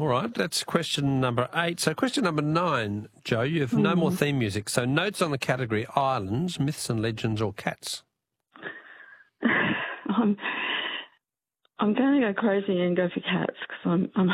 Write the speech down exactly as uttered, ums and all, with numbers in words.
right, that's question number eight. So question number nine, Joe, you have no more theme music. So notes on the category islands, myths and legends, or cats. I'm, I'm going to go crazy and go for cats because I'm, I'm